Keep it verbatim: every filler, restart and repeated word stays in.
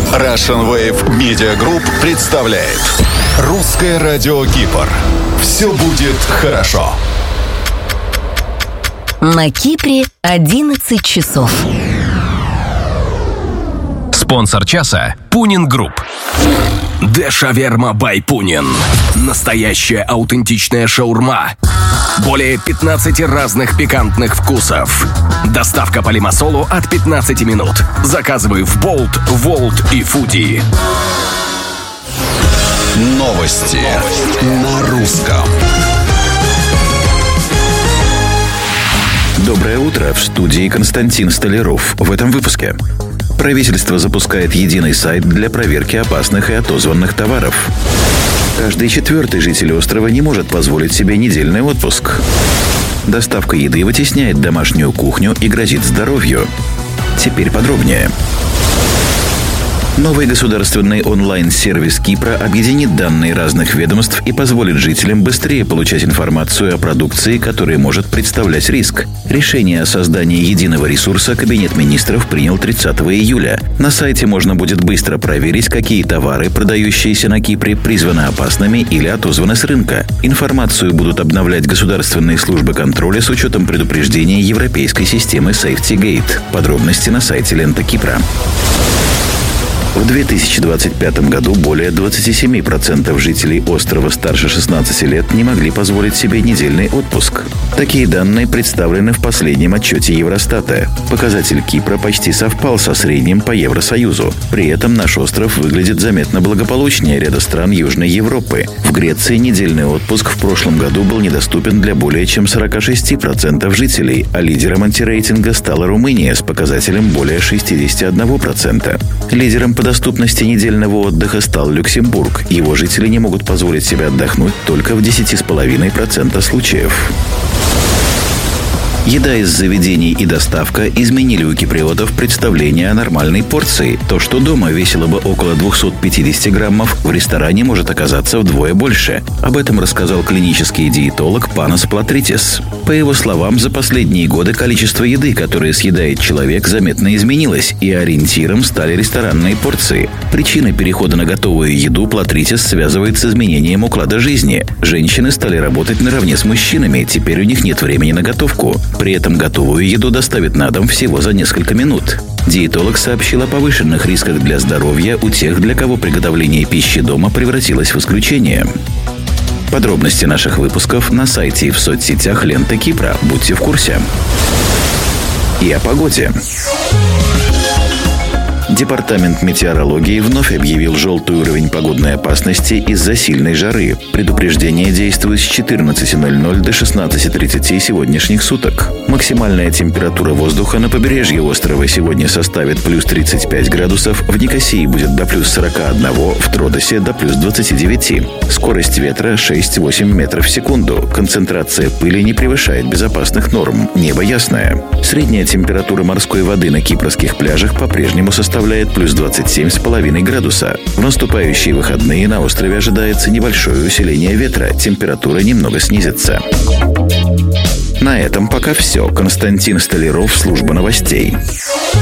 Russian Wave Media Group представляет Русское радио Кипр. Все будет хорошо. На Кипре одиннадцать часов. Спонсор часа – Пунин Групп. Де Шаверма бай Пунин. Настоящая аутентичная шаурма. Более пятнадцати разных пикантных вкусов. Доставка по Лимассолу от пятнадцати минут. Заказывай в Болт, Волт и Фуди. Новости на русском. Доброе утро, в студии Константин Столяров. В этом выпуске. Правительство запускает единый сайт для проверки опасных и отозванных товаров. Каждый четвертый житель острова не может позволить себе недельный отпуск. Доставка еды вытесняет домашнюю кухню и грозит здоровью. Теперь подробнее. Новый государственный онлайн-сервис Кипра объединит данные разных ведомств и позволит жителям быстрее получать информацию о продукции, которая может представлять риск. Решение о создании единого ресурса Кабинет министров принял тридцатого июля. На сайте можно будет быстро проверить, какие товары, продающиеся на Кипре, призваны опасными или отозваны с рынка. Информацию будут обновлять государственные службы контроля с учетом предупреждений европейской системы SafetyGate. Подробности на сайте Лента Кипра. В две тысячи двадцать пятом году более двадцати семи процентов жителей острова старше шестнадцати лет не могли позволить себе недельный отпуск. Такие данные представлены в последнем отчете Евростата. Показатель Кипра почти совпал со средним по Евросоюзу. При этом наш остров выглядит заметно благополучнее ряда стран Южной Европы. В Греции недельный отпуск в прошлом году был недоступен для более чем сорока шести процентов жителей, а лидером антирейтинга стала Румыния с показателем более шестидесяти одного процента. Лидером по доступности недельного отдыха стал Люксембург. Его жители не могут позволить себе отдохнуть только в десяти с половиной процентов случаев. Еда из заведений и доставка изменили у киприотов представление о нормальной порции. То, что дома весило бы около двухсот пятидесяти граммов, в ресторане может оказаться вдвое больше. Об этом рассказал клинический диетолог Панас Платритис. По его словам, за последние годы количество еды, которое съедает человек, заметно изменилось, и ориентиром стали ресторанные порции. Причиной перехода на готовую еду Платритис связывает с изменением уклада жизни. Женщины стали работать наравне с мужчинами, теперь у них нет времени на готовку. При этом готовую еду доставят на дом всего за несколько минут. Диетолог сообщил о повышенных рисках для здоровья у тех, для кого приготовление пищи дома превратилось в исключение. Подробности наших выпусков на сайте и в соцсетях Лента Кипра. Будьте в курсе. И о погоде. Департамент метеорологии вновь объявил желтый уровень погодной опасности из-за сильной жары. Предупреждение действует с четырнадцати ноль-ноль до шестнадцати тридцати сегодняшних суток. Максимальная температура воздуха на побережье острова сегодня составит плюс тридцать пять градусов, в Никосии будет до плюс сорока одного, в Тродосе до плюс двадцати девяти. Скорость ветра шесть-восемь метров в секунду. Концентрация пыли не превышает безопасных норм. Небо ясное. Средняя температура морской воды на кипрских пляжах по-прежнему составляет плюс двадцать семь с половиной градуса. В наступающие выходные на острове ожидается небольшое усиление ветра. Температура немного снизится. На этом пока все. Константин Столяров, служба новостей.